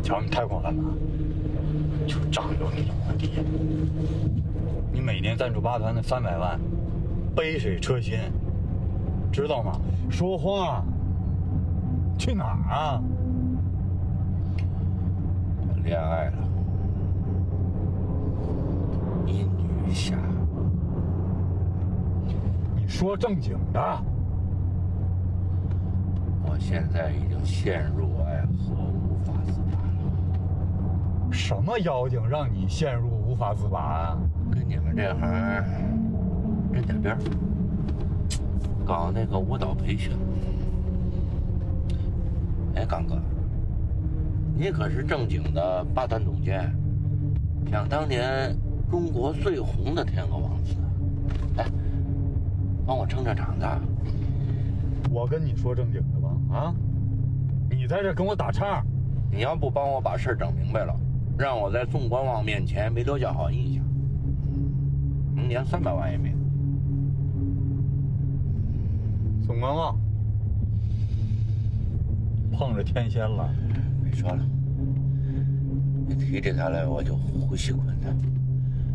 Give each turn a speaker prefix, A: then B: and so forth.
A: 瞧你太空干嘛？就仗着你我爹，你每年赞助八团的300万，杯水车薪，知道吗？说话。去哪儿啊？
B: 我恋爱了，一女侠。
A: 你说正经的。
B: 我现在已经陷入爱河，无法自拔了。
A: 什么妖精让你陷入无法自拔啊？
B: 跟你们这行沾点边儿，搞那个舞蹈培训。哎，刚哥，你可是正经的八团总监，想当年中国最红的天鹅王子。哎，帮我撑场子。
A: 我跟你说正经的吧，啊，你在这跟我打岔。
B: 你要不帮我把事整明白了，让我在宋观望面前没留下好印象，明年300万也没有。
A: 宋观望碰着天仙了。
B: 别说了，一提这条来我就呼吸困难。